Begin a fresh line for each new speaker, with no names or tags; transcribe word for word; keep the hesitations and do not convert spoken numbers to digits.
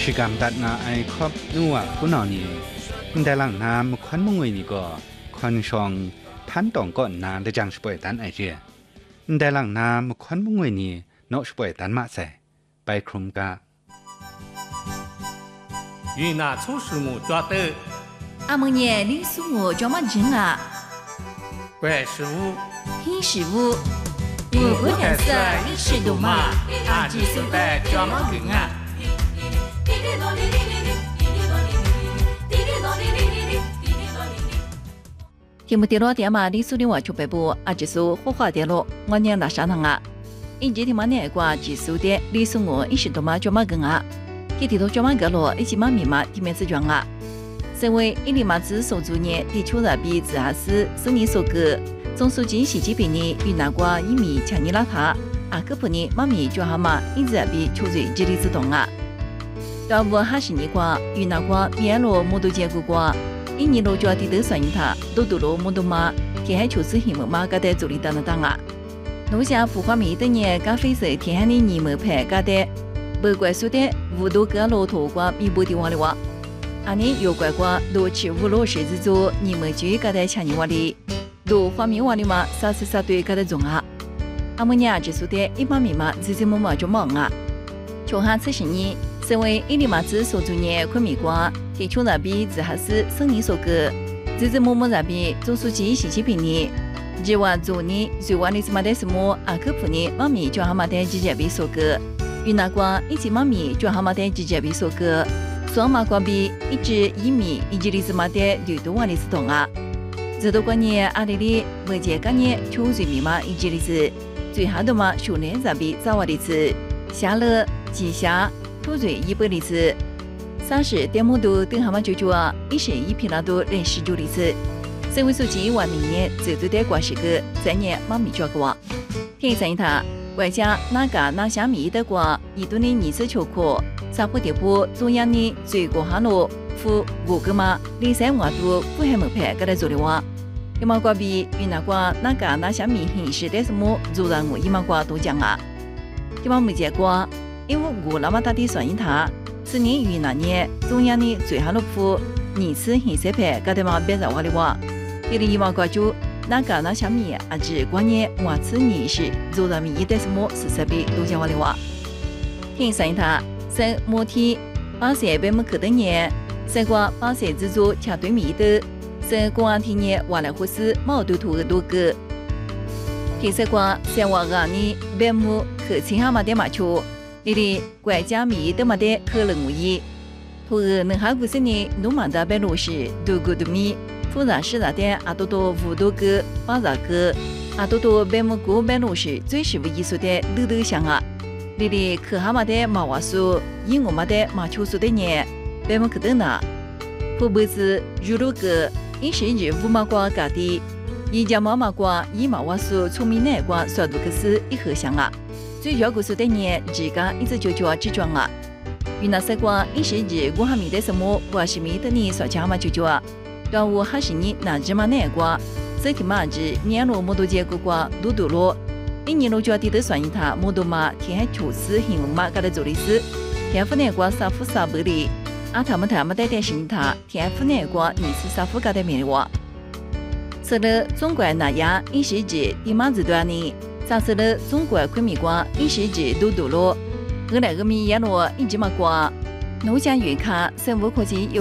ชิกรรมดัดนาไอครอบนัวผู้นอนี่แต่หลังน้ำควันมงวยนี่ก็ควันชองพันตองก่อนนานได้จังสป่วยตันไอเจียแต่หลังน้ำควันมงวยนี่นกสป่วยตันมาใส่ไปคลุมกา
云南粗石木抓豆，
阿蒙年林苏木抓么人啊？
怪食物，
黑食物，
我不太色一尺多嘛，阿几手袋抓么人啊？
天不跌落点嘛，林苏的话就北部阿几手火花跌落，我年那啥能啊？一直天嘛年qua几手的林苏我一尺多嘛抓么人啊？给地头专门个罗一起妈咪妈地面子装啊，身为一里马子手足年地球热比自哈斯生意所个，总书记习近平呢与那个一米强尼拉他，阿克普呢妈咪就哈嘛一直比求最激励自动啊，到我还是你个与那个面罗摩多结果个，一年罗就地头算一他，都都罗摩多嘛，天海求是希望嘛个在做里当的当啊，农下孵化米的年咖啡色天海的尼摩派个在。不怪说的，五多个骆驼瓜米不的话的话，阿尼有怪瓜多吃五罗狮子座，你们就个在抢你话的，多花米话的嘛，啥是啥对个在种啊？阿姆娘只说的一把米嘛，自己么么就忙啊。穷汉此时呢，身为一里马子所做年昆米瓜，提出那比自哈是生意所个，自己么么那比总书记习近平呢，只话做呢，最话的是嘛的什么阿克普呢，妈咪就哈嘛的直接比所个。与那瓜一起妈咪就哈嘛的直接比所个，双马瓜比一只一米一只里子嘛的绿度瓦里子同啊。这多关年阿里里每节干年秋水米嘛一只里子，最下头嘛数年咱比早瓦里子，下了几下土水一百里子，三十点木度等哈嘛就就啊，一十一平拉度连十九里子。省委书记万明年这都得关是个在年妈咪抓个哇，天三一他。外加那个那下米的瓜，一顿的二次求可，沙坡地坡中央的最高哈罗负五个嘛，零三万度不还没拍个来做的话，一毛瓜比与那瓜那个那下米形式的什么做让我一毛瓜都讲啊，一毛没结果，因为我那么大的算一他，此年与那年中央的最哈罗负二次形式拍个的嘛别在话的话，第二一毛瓜就。那个那小米啊，只关键我此年是做到米一的什么是设备都讲话的话。听上一他，生摩天把设备么可的年，生过把设制作恰对米的，生公安天年完了或是毛都图的多个。听说过生活个呢，别么可亲哈嘛的嘛球，里里国家米的嘛的可能无异。图个能哈古些呢，农忙的白路是多个的米。复杂是那点阿多多五多个八十个阿多多百亩古百路是最适合艺术的路头上啊，里里可哈嘛的马瓦树，因我嘛的马球树的年，百亩可等呐，普不是如路个一时日五马瓜嘎的，一家妈妈瓜一马瓦树聪明奶瓜刷度个是一盒香啊，最要个树的年，自家一直就叫只装啊，与那些瓜一时日我还没得什么，我是没得你刷家嘛就叫啊。端午还是你那只嘛那瓜，这天嘛只年罗摩多结果瓜多多罗，一年罗就要地头算一他摩多嘛天海厨师hình嘛个来做的事，天府那瓜三副三百里，阿他们他们带点是他天府那瓜二次三副个带面的话，此了中国那样一时指地马子端呢，啥子了中国昆米瓜一时指多多罗，我那个米也罗一只嘛瓜，农家鱼卡生物科技有。